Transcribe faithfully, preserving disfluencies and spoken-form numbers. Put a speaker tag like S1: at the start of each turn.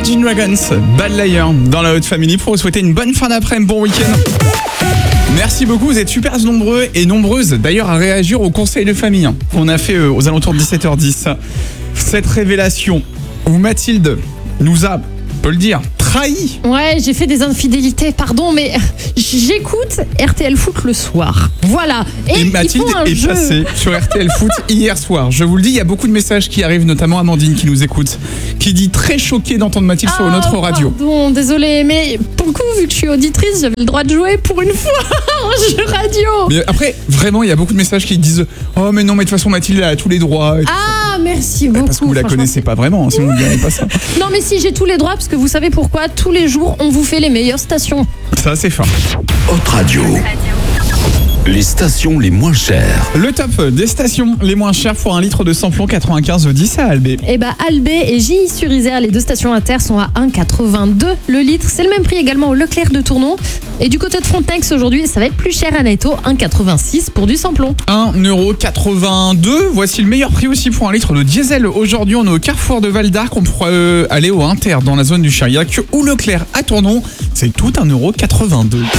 S1: Imagine Dragons, Bad Liar dans la Haute Family pour vous souhaiter une bonne fin d'après-midi, bon week-end. Merci beaucoup, vous êtes super nombreux et nombreuses d'ailleurs à réagir au conseil de famille hein, qu'on a fait euh, aux alentours de dix-sept heures dix. Cette révélation où Mathilde nous a, on peut le dire, trahi.
S2: Ouais, j'ai fait des infidélités, pardon, mais j'écoute R T L Foot le soir. Voilà.
S1: Et, et Mathilde
S2: ils font un
S1: est
S2: jeu.
S1: passée sur R T L Foot hier soir. Je vous le dis, il y a beaucoup de messages qui arrivent, notamment Amandine qui nous écoute, qui dit très choquée d'entendre Mathilde
S2: ah,
S1: sur notre radio.
S2: Pardon, désolée, mais pour le coup, vu que je suis auditrice, j'avais le droit de jouer pour une fois en jeu radio.
S1: Mais après, vraiment, il y a beaucoup de messages qui disent « Oh, mais non, mais de toute façon, Mathilde elle a tous les droits. »
S2: Ah, merci beaucoup.
S1: Parce que vous la connaissez pas vraiment, hein, sinon vous ne direz pas ça.
S2: Non, mais si, j'ai tous les droits, parce que vous savez pourquoi, tous les jours, on vous fait les meilleures stations.
S1: Ça, c'est fin.
S3: Haute Radio. Les stations les moins chères.
S1: Le top des stations les moins chères pour un litre de samplon quatre-vingt-quinze dix à Albé.
S2: Eh bah, Albé et Gilly-sur-Isère, les deux stations inter sont à un virgule quatre-vingt-deux le litre. C'est le même prix également au Leclerc de Tournon. Et du côté de Frontex, aujourd'hui, ça va être plus cher à Netto, un virgule quatre-vingt-six pour du samplon.
S1: un euro quatre-vingt-deux. Voici le meilleur prix aussi pour un litre de diesel. Aujourd'hui, on est au carrefour de Val d'Arc. On pourrait euh, aller au Inter dans la zone du Chariac ou Leclerc à Tournon. C'est tout un euro quatre-vingt-deux.